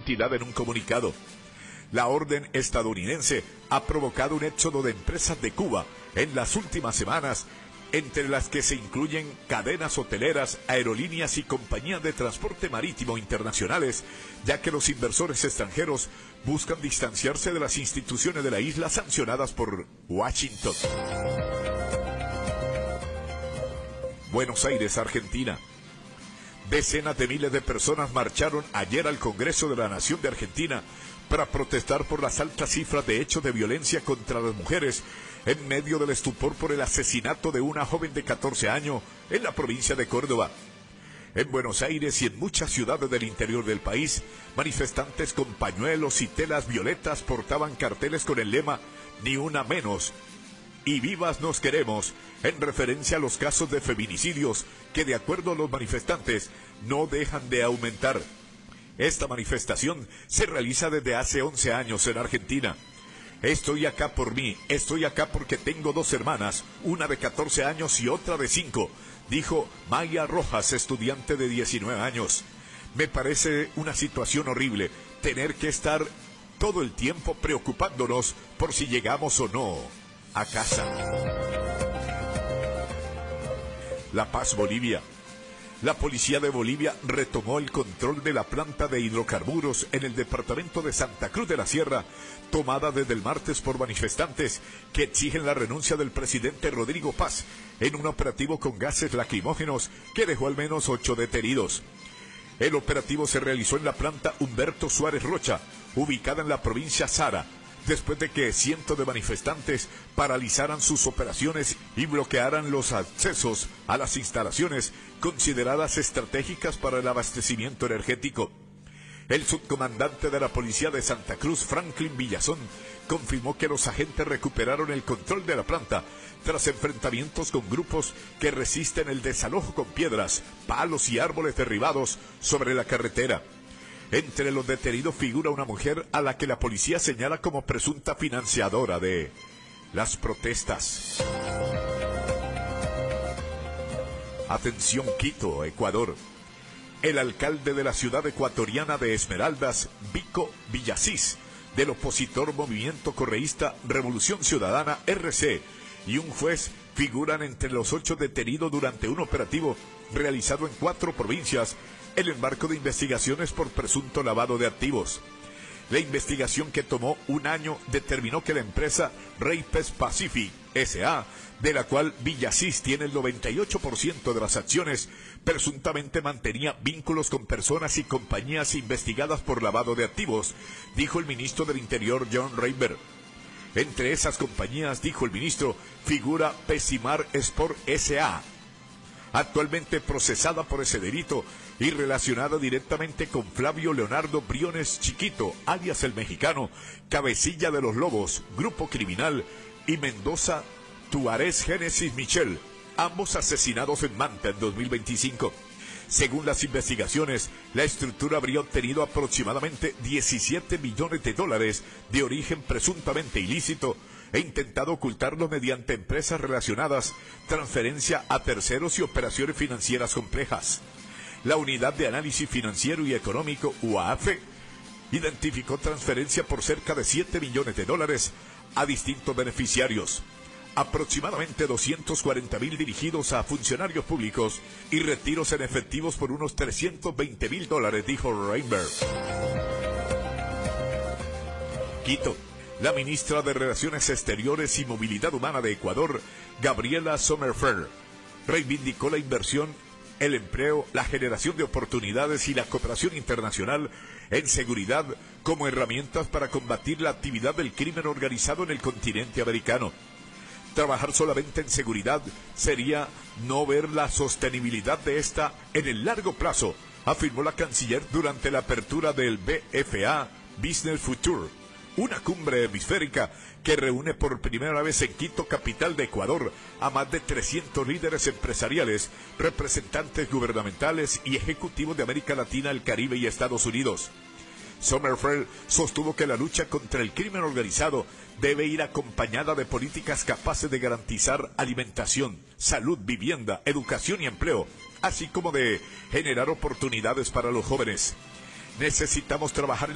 entidad en un comunicado. La orden estadounidense ha provocado un éxodo de empresas de Cuba en las últimas semanas, entre las que se incluyen cadenas hoteleras, aerolíneas y compañías de transporte marítimo internacionales, ya que los inversores extranjeros buscan distanciarse de las instituciones de la isla sancionadas por Washington. Buenos Aires, Argentina. Decenas de miles de personas marcharon ayer al Congreso de la Nación de Argentina para protestar por las altas cifras de hechos de violencia contra las mujeres en medio del estupor por el asesinato de una joven de 14 años en la provincia de Córdoba. En Buenos Aires y en muchas ciudades del interior del país, manifestantes con pañuelos y telas violetas portaban carteles con el lema "Ni una menos" y "Vivas nos queremos", en referencia a los casos de feminicidios que, de acuerdo a los manifestantes, no dejan de aumentar. Esta manifestación se realiza desde hace 11 años en Argentina. Estoy acá por mí, estoy acá porque tengo 2 hermanas, una de 14 años y otra de 5, dijo Maya Rojas, estudiante de 19 años. Me parece una situación horrible, tener que estar todo el tiempo preocupándonos por si llegamos o no a casa. La Paz, Bolivia. La policía de Bolivia retomó el control de la planta de hidrocarburos en el departamento de Santa Cruz de la Sierra, tomada desde el martes por manifestantes que exigen la renuncia del presidente Rodrigo Paz en un operativo con gases lacrimógenos que dejó al menos 8 detenidos. El operativo se realizó en la planta Humberto Suárez Rocha, ubicada en la provincia Sara, después de que cientos de manifestantes paralizaran sus operaciones y bloquearan los accesos a las instalaciones consideradas estratégicas para el abastecimiento energético. El subcomandante de la policía de Santa Cruz, Franklin Villazón, confirmó que los agentes recuperaron el control de la planta tras enfrentamientos con grupos que resisten el desalojo con piedras, palos y árboles derribados sobre la carretera. Entre los detenidos figura una mujer a la que la policía señala como presunta financiadora de las protestas. Atención, Quito, Ecuador. El alcalde de la ciudad ecuatoriana de Esmeraldas, Vico Villasís, del opositor Movimiento Correísta Revolución Ciudadana, RC, y un juez figuran entre los 8 detenidos durante un operativo realizado en 4 provincias en el marco de investigaciones por presunto lavado de activos. La investigación, que tomó un año, determinó que la empresa Reipes Pacific S.A., de la cual Villasís tiene el 98% de las acciones, presuntamente mantenía vínculos con personas y compañías investigadas por lavado de activos, dijo el ministro del Interior, John Reiber. Entre esas compañías, dijo el ministro, figura Pesimar Sport S.A., actualmente procesada por ese delito y relacionada directamente con Flavio Leonardo Briones Chiquito, alias el Mexicano, cabecilla de los Lobos, grupo criminal, y Mendoza Tuárez Génesis Michel, ambos asesinados en Manta en 2025. Según las investigaciones, la estructura habría obtenido aproximadamente $17 millones de origen presuntamente ilícito e intentado ocultarlo mediante empresas relacionadas, transferencia a terceros y operaciones financieras complejas. La Unidad de Análisis Financiero y Económico, UAFE, identificó transferencia por cerca de $7 millones a distintos beneficiarios, aproximadamente 240,000 dirigidos a funcionarios públicos y retiros en efectivos por unos $320,000, dijo Reinberg. Quito. La ministra de Relaciones Exteriores y Movilidad Humana de Ecuador, Gabriela Sommerfeld, reivindicó la inversión, el empleo, la generación de oportunidades y la cooperación internacional en seguridad como herramientas para combatir la actividad del crimen organizado en el continente americano. Trabajar solamente en seguridad sería no ver la sostenibilidad de esta en el largo plazo, afirmó la canciller durante la apertura del BFA Business Future, una cumbre hemisférica que reúne por primera vez en Quito, capital de Ecuador, a más de 300 líderes empresariales, representantes gubernamentales y ejecutivos de América Latina, el Caribe y Estados Unidos. Sommerfeld sostuvo que la lucha contra el crimen organizado debe ir acompañada de políticas capaces de garantizar alimentación, salud, vivienda, educación y empleo, así como de generar oportunidades para los jóvenes. Necesitamos trabajar